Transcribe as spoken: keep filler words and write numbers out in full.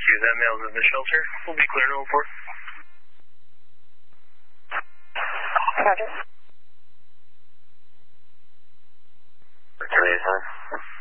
you. That male's in the shelter. We'll be clear to report. Roger. Roger,